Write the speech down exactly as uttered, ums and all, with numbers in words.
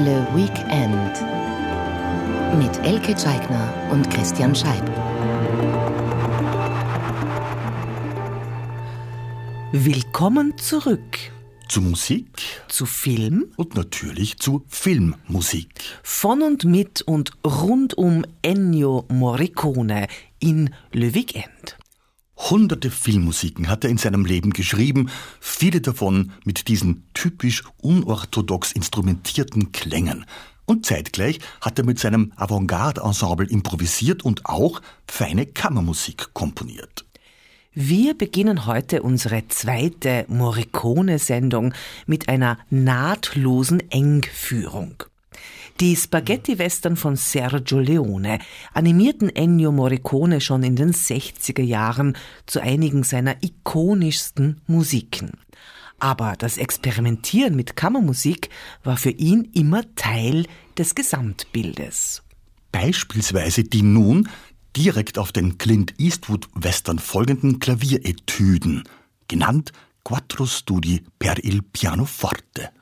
Le Weekend mit Elke Tscheigner und Christian Scheib. Willkommen zurück. Zu Musik. Zu Film. Und natürlich zu Filmmusik. Von und mit und rund um Ennio Morricone in Le Weekend. Hunderte Filmmusiken hat er in seinem Leben geschrieben, viele davon mit diesen typisch unorthodox instrumentierten Klängen. Und zeitgleich hat er mit seinem Avantgarde-Ensemble improvisiert und auch feine Kammermusik komponiert. Wir beginnen heute unsere zweite Morricone-Sendung mit einer nahtlosen Engführung. Die Spaghetti-Western von Sergio Leone animierten Ennio Morricone schon in den sechziger Jahren zu einigen seiner ikonischsten Musiken. Aber das Experimentieren mit Kammermusik war für ihn immer Teil des Gesamtbildes. Beispielsweise die nun direkt auf den Clint Eastwood-Western folgenden Klavieretüden, genannt Quattro Studi per il pianoforte.